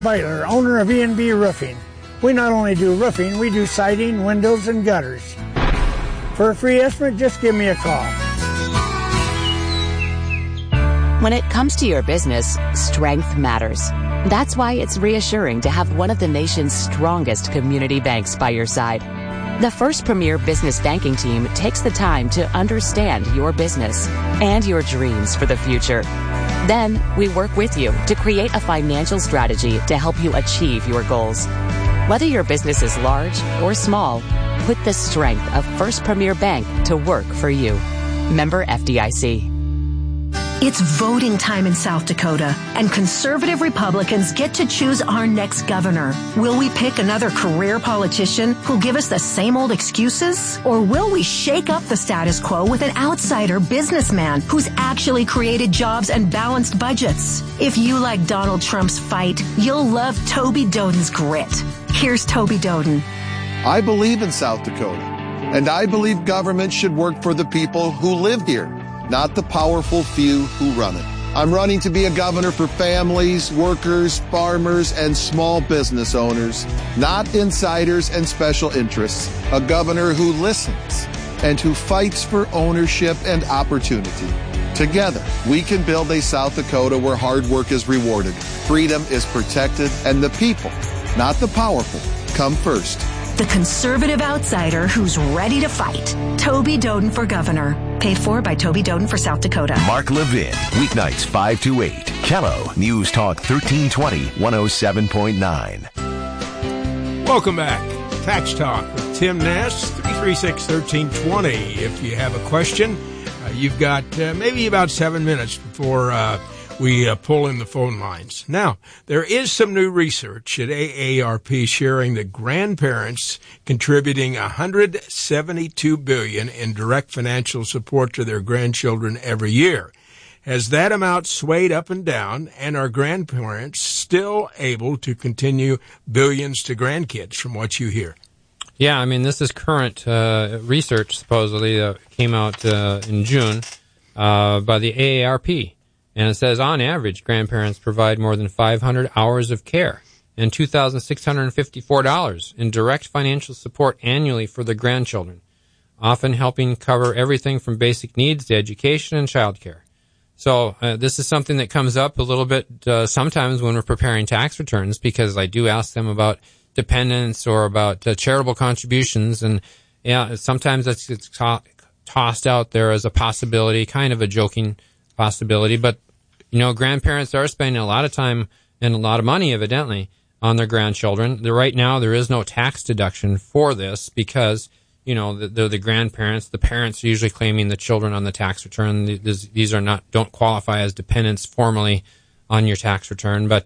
Beitler, owner of E&B Roofing. We not only do roofing, we do siding, windows, and gutters. For a free estimate, just give me a call. When it comes to your business, strength matters. That's why it's reassuring to have one of the nation's strongest community banks by your side. The First Premier Business Banking Team takes the time to understand your business and your dreams for the future. Then, we work with you to create a financial strategy to help you achieve your goals. Whether your business is large or small, put the strength of First Premier Bank to work for you. Member FDIC. It's voting time in South Dakota, and conservative Republicans get to choose our next governor. Will we pick another career politician who'll give us the same old excuses? Or will we shake up the status quo with an outsider businessman who's actually created jobs and balanced budgets? If you like Donald Trump's fight, you'll love Toby Doden's grit. Here's Toby Doden. I believe in South Dakota, and I believe government should work for the people who live here, not the powerful few who run it. I'm running to be a governor for families, workers, farmers, and small business owners, not insiders and special interests. A governor who listens and who fights for ownership and opportunity. Together, we can build a South Dakota where hard work is rewarded, freedom is protected, and the people, not the powerful, come first. The conservative outsider who's ready to fight. Toby Doden for governor. Paid for by Toby Doden for South Dakota. Mark Levin, weeknights 5 to 8. Kello News Talk 1320, 107.9. Welcome back. Tax Talk with Tim Ness, 336-1320. If you have a question, you've got maybe about 7 minutes before we pull in the phone lines. Now, there is some new research at AARP sharing that grandparents contributing $172 billion in direct financial support to their grandchildren every year. Has that amount swayed up and down, and are grandparents still able to continue billions to grandkids, from what you hear? Yeah, I mean, this is current research, supposedly, that came out in June by the AARP. And it says, on average, grandparents provide more than 500 hours of care and $2,654 in direct financial support annually for their grandchildren, often helping cover everything from basic needs to education and childcare. So this is something that comes up a little bit sometimes when we're preparing tax returns, because I do ask them about dependents or about charitable contributions. And yeah, sometimes it's tossed out there as a possibility, kind of a joking possibility, but grandparents are spending a lot of time and a lot of money, evidently, on their grandchildren. Right now, there is no tax deduction for this because they're the grandparents. The parents are usually claiming the children on the tax return. These don't qualify as dependents formally on your tax return. But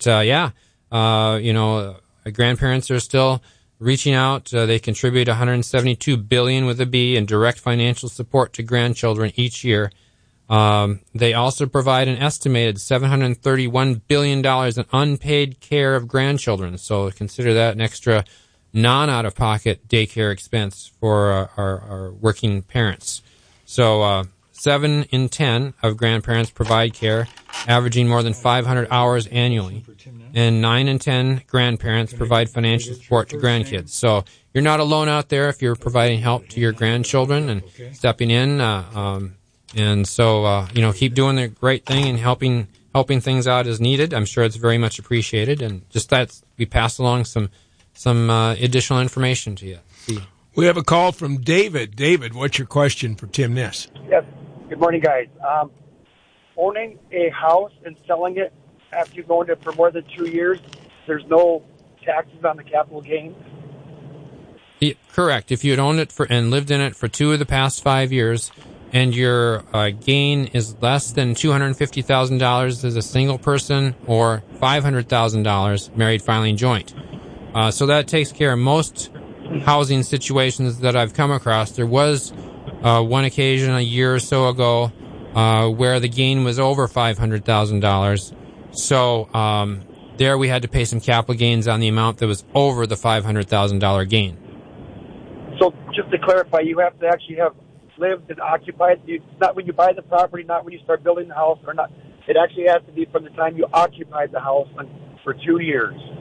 grandparents are still reaching out. They contribute $172 billion with a B in direct financial support to grandchildren each year. They also provide an estimated $731 billion in unpaid care of grandchildren. So consider that an extra non-out-of-pocket daycare expense for our working parents. So 7 in 10 of grandparents provide care, averaging more than 500 hours annually. And 9 in 10 grandparents provide financial support to grandkids. So you're not alone out there if you're providing help to your grandchildren and stepping in. And so, keep doing the great thing and helping things out as needed. I'm sure it's very much appreciated. And just that we pass along some additional information to you. We have a call from David. David, what's your question for Tim Ness? Yes. Good morning, guys. Owning a house and selling it after you go into it for more than 2 years, there's no taxes on the capital gains? Correct. If you had owned it and lived in it for 2 of the past 5 years, and your gain is less than $250,000 as a single person or $500,000 married filing joint. So that takes care of most housing situations that I've come across. There was one occasion a year or so ago where the gain was over $500,000. So there we had to pay some capital gains on the amount that was over the $500,000 gain. So just to clarify, you have to actually have lived and occupied. It's not when you buy the property, not when you start building the house, or not. It actually has to be from the time you occupied the house for 2 years.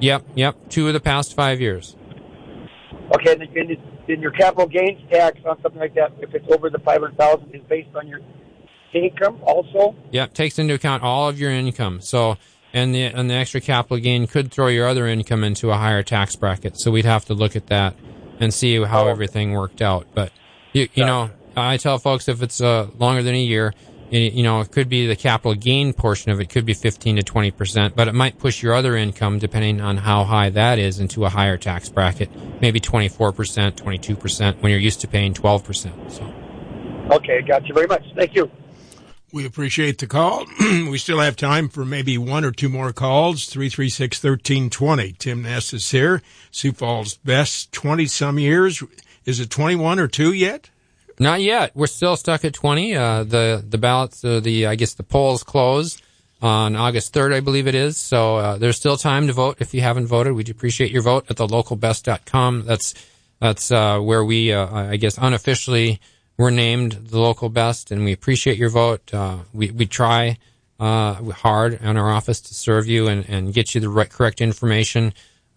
Yep. 2 of the past 5 years. Okay, and then your capital gains tax on something like that, if it's over the $500,000, is based on your income also? Yeah, takes into account all of your income. So, and the extra capital gain could throw your other income into a higher tax bracket. So we'd have to look at that and see how everything worked out. But you know, I tell folks if it's longer than a year, it could be the capital gain portion of it could be 15 to 20%, but it might push your other income, depending on how high that is, into a higher tax bracket, maybe 24%, 22%, when you're used to paying 12%. So. Okay, got you very much. Thank you. We appreciate the call. We still have time for maybe 1 or 2 more calls. 336-1320. Tim Ness is here. Sioux Falls Best, 20-some years. Is it 21 or 2 yet? Not yet. We're still stuck at 20. The ballots, the polls close on August 3rd, I believe it is. So there's still time to vote if you haven't voted. We'd appreciate your vote at thelocalbest.com. That's where we, unofficially we're named the local best, and we appreciate your vote. We try hard in our office to serve you and get you the correct information,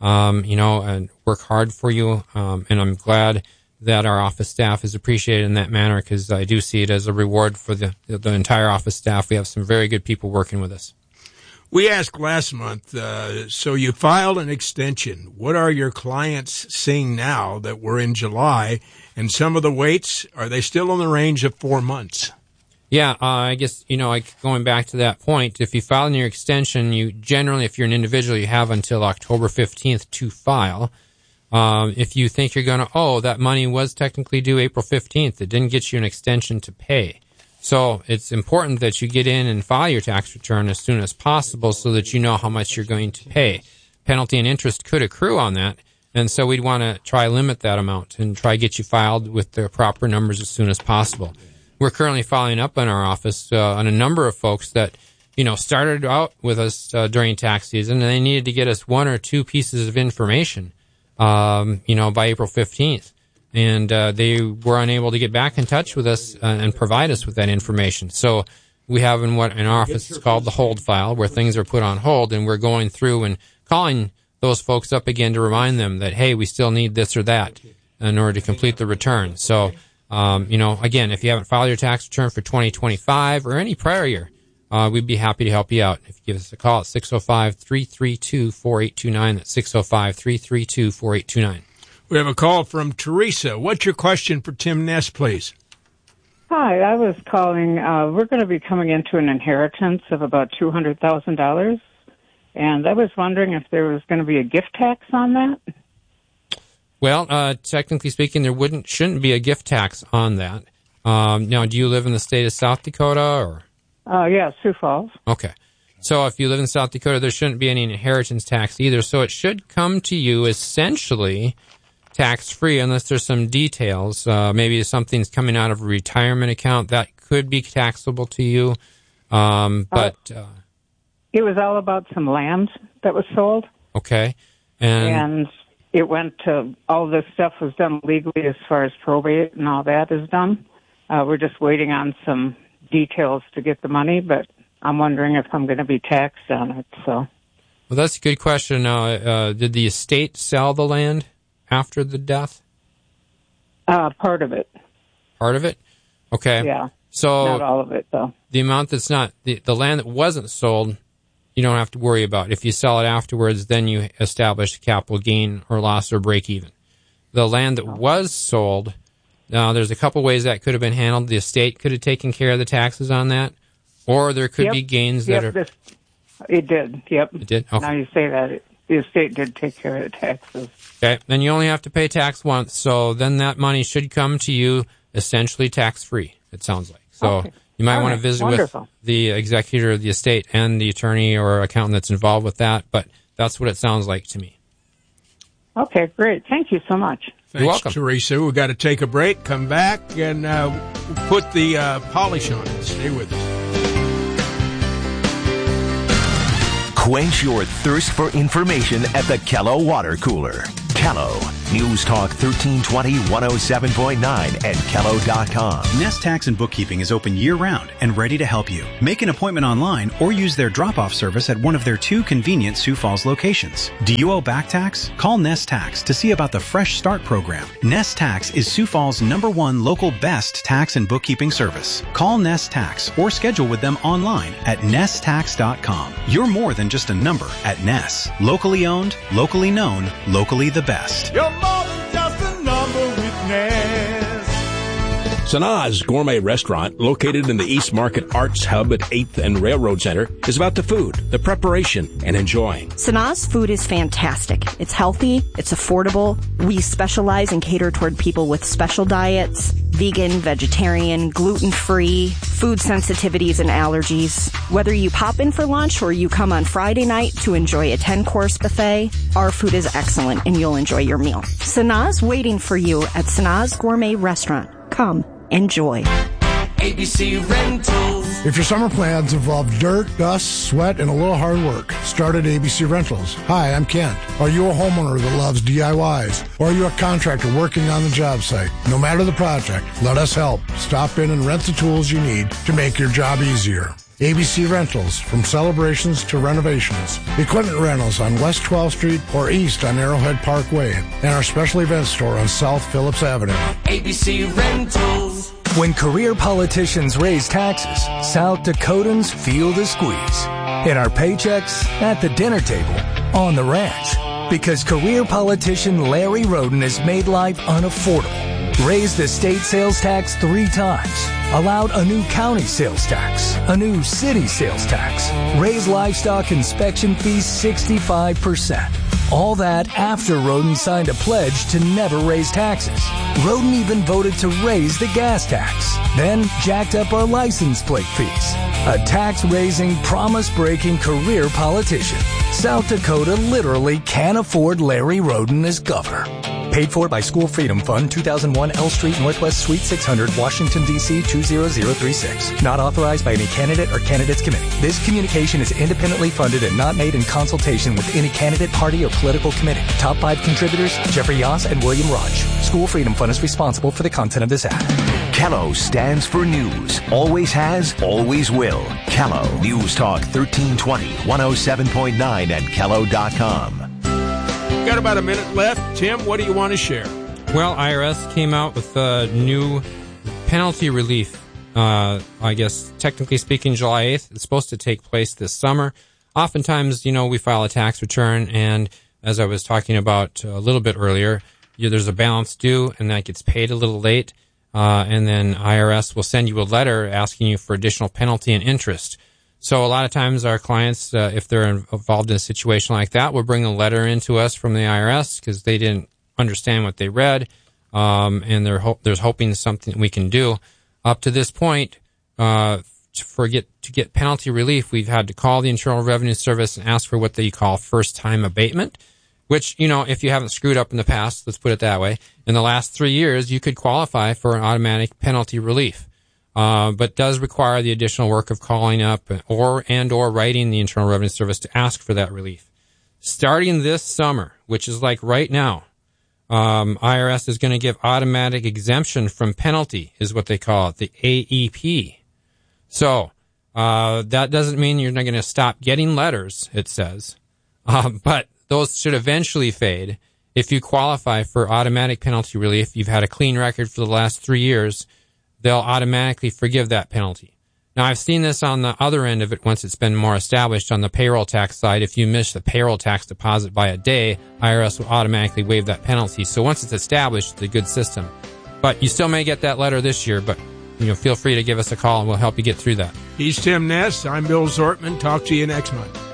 and work hard for you. And I'm glad that our office staff is appreciated in that manner, because I do see it as a reward for the entire office staff. We have some very good people working with us. We asked last month, so you filed an extension. What are your clients seeing now that we're in July? And some of the waits, are they still in the range of 4 months? Yeah, I guess, going back to that point, if you file in your extension, you generally, if you're an individual, you have until October 15th to file. If you think you're going to owe, that money was technically due April 15th. It didn't get you an extension to pay. So it's important that you get in and file your tax return as soon as possible so that you know how much you're going to pay. Penalty and interest could accrue on that, and so we'd want to try limit that amount and try get you filed with the proper numbers as soon as possible. We're currently following up in our office on a number of folks that, started out with us during tax season, and they needed to get us 1 or 2 pieces of information by April 15th. And they were unable to get back in touch with us and provide us with that information. So we have in our office is called the hold file, where things are put on hold, and we're going through and calling those folks up again to remind them that, hey, we still need this or that in order to complete the return. So, again, if you haven't filed your tax return for 2025 or any prior year, we'd be happy to help you out. If you give us a call at 605-332-4829, that's 605-332-4829. We have a call from Teresa. What's your question for Tim Ness, please? Hi, I was calling. We're going to be coming into an inheritance of about $200,000, and I was wondering if there was going to be a gift tax on that. Well, technically speaking, there shouldn't be a gift tax on that. Now, do you live in the state of South Dakota, or? Yeah, Sioux Falls. Okay. So if you live in South Dakota, there shouldn't be any inheritance tax either. So it should come to you essentially tax-free, unless there's some details. Maybe something's coming out of a retirement account that could be taxable to you. It was all about some land that was sold. Okay. And it went to, all this stuff was done legally as far as probate and all that is done. We're just waiting on some details to get the money, but I'm wondering if I'm going to be taxed on it. So, well, that's a good question. Did the estate sell the land after the death? Part of it. Part of it? Okay. Yeah. So not all of it, though. The amount that's not, the land that wasn't sold, you don't have to worry about. If you sell it afterwards, then you establish a capital gain or loss or break even. The land that was sold, there's a couple ways that could have been handled. The estate could have taken care of the taxes on that, or there could be gains that are... It did, yep. It did? Okay. Now you say that, the estate did take care of the taxes. Okay, then you only have to pay tax once, so then that money should come to you essentially tax-free, it sounds like. So you might want to visit with the executor of the estate and the attorney or accountant that's involved with that, but that's what it sounds like to me. Okay, great. Thank you so much. Thanks, You're welcome. Teresa. We've got to take a break, come back, and put the polish on it. Stay with us. Quench your thirst for information at the Kello Water Cooler. Callow. News Talk 1320, 107.9 and Callow.com. Nest Tax and Bookkeeping is open year-round and ready to help you. Make an appointment online or use their drop-off service at one of their 2 convenient Sioux Falls locations. Do you owe back tax? Call Nest Tax to see about the Fresh Start program. Nest Tax is Sioux Falls' #1 local best tax and bookkeeping service. Call Nest Tax or schedule with them online at nesttax.com. You're more than just a number at Nest. Locally owned, locally known, locally the best. You're more than just a number with Nest. Sanaz Gourmet Restaurant, located in the East Market Arts Hub at 8th and Railroad Center, is about the food, the preparation, and enjoying. Sanaz food is fantastic. It's healthy, it's affordable. We specialize and cater toward people with special diets, vegan, vegetarian, gluten-free, food sensitivities and allergies. Whether you pop in for lunch or you come on Friday night to enjoy a 10-course buffet, our food is excellent and you'll enjoy your meal. Sanaz waiting for you at Sanaz Gourmet Restaurant. Come. Enjoy. ABC Rentals. If your summer plans involve dirt, dust, sweat, and a little hard work, start at ABC Rentals. Hi, I'm Kent. Are you a homeowner that loves DIYs? Or are you a contractor working on the job site? No matter the project, let us help. Stop in and rent the tools you need to make your job easier. ABC Rentals, from celebrations to renovations. Equipment rentals on West 12th Street or east on Arrowhead Parkway. And our special event store on South Phillips Avenue. ABC Rentals. When career politicians raise taxes, South Dakotans feel the squeeze. In our paychecks, at the dinner table, on the ranch. Because career politician Larry Roden has made life unaffordable. Raised the state sales tax 3 times. Allowed a new county sales tax, a new city sales tax, raised livestock inspection fees 65%. All that after Roden signed a pledge to never raise taxes. Roden even voted to raise the gas tax, then jacked up our license plate fees. A tax-raising, promise-breaking career politician. South Dakota literally can't afford Larry Roden as governor. Paid for by School Freedom Fund, 2001 L Street, Northwest Suite 600, Washington, D.C. 20036. Not authorized by any candidate or candidates committee. This communication is independently funded and not made in consultation with any candidate, party, or political committee. Top 5 contributors, Jeffrey Yoss and William Raj. School Freedom Fund is responsible for the content of this ad. Callow stands for news. Always has, always will. Callow. News Talk 1320, 107.9 and Callow.com. Got about a minute left. Tim, what do you want to share? Well, IRS came out with a new penalty relief. I guess, technically speaking, July 8th. It's supposed to take place this summer. Oftentimes, we file a tax return, and as I was talking about a little bit earlier, there's a balance due, and that gets paid a little late. And then IRS will send you a letter asking you for additional penalty and interest. So a lot of times our clients, if they're involved in a situation like that, will bring a letter into us from the IRS because they didn't understand what they read, and there's hoping something we can do. Up to this point, to get penalty relief, we've had to call the Internal Revenue Service and ask for what they call first-time abatement, which, if you haven't screwed up in the past, let's put it that way, in the last 3 years, you could qualify for an automatic penalty relief. But does require the additional work of calling up or writing the Internal Revenue Service to ask for that relief. Starting this summer, which is like right now, IRS is going to give automatic exemption from penalty, is what they call it, the AEP. So that doesn't mean you're not going to stop getting letters, it says. But those should eventually fade. If you qualify for automatic penalty relief, you've had a clean record for the last 3 years, they'll automatically forgive that penalty. Now, I've seen this on the other end of it once it's been more established on the payroll tax side. If you miss the payroll tax deposit by a day, IRS will automatically waive that penalty. So once it's established, it's a good system. But you still may get that letter this year, but feel free to give us a call and we'll help you get through that. He's Tim Ness. I'm Bill Zortman. Talk to you next month.